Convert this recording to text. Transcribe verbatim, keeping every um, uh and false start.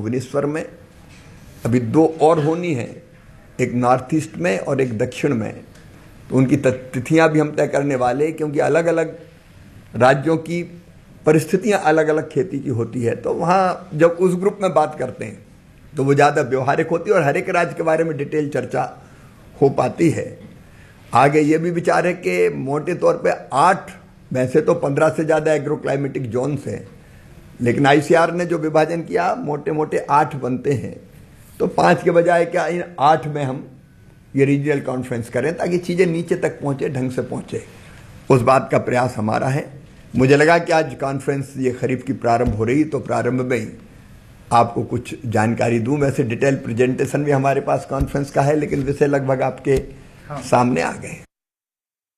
भुवनेश्वर में, अभी दो और होनी है, एक नॉर्थ ईस्ट में और एक दक्षिण में। तो उनकी तिथियां भी हम तय करने वाले, क्योंकि अलग अलग राज्यों की परिस्थितियां अलग अलग खेती की होती है। तो वहाँ जब उस ग्रुप में बात करते हैं तो वो ज़्यादा व्यवहारिक होती है और हर एक राज्य के बारे में डिटेल चर्चा हो पाती है। आगे ये भी विचार है कि मोटे तौर पे आठ, वैसे तो पंद्रह से ज़्यादा एग्रो क्लाइमेटिक जोन्स हैं, लेकिन आईसीआर ने जो विभाजन किया मोटे मोटे आठ बनते हैं। तो पाँच के बजाय क्या इन आठ में हम ये रीजनल कॉन्फ्रेंस करें, ताकि चीज़ें नीचे तक पहुँचे, ढंग से पहुँचे। उस बात का प्रयास हमारा है। मुझे लगा कि आज कॉन्फ्रेंस ये खरीफ की प्रारंभ हो रही, तो प्रारंभ में ही आपको कुछ जानकारी दूं। वैसे डिटेल प्रेजेंटेशन भी हमारे पास कॉन्फ्रेंस का है, लेकिन विषय लगभग आपके हाँ। सामने आ गए।